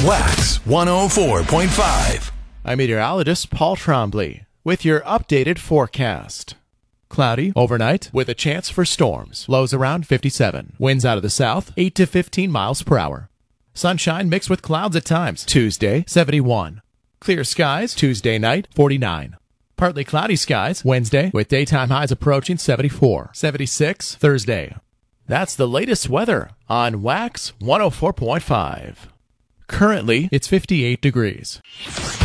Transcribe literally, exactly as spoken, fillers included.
Wax one oh four point five. I'm meteorologist Paul Trombley with your updated forecast. Cloudy overnight with a chance for storms. Lows around fifty-seven. Winds out of the south, eight to fifteen miles per hour. Sunshine mixed with clouds at times. Tuesday, seventy-one. Clear skies Tuesday night, forty-nine. Partly cloudy skies Wednesday with daytime highs approaching seventy-four. seventy-six Thursday. That's the latest weather on Wax one oh four point five. Currently, it's fifty-eight degrees.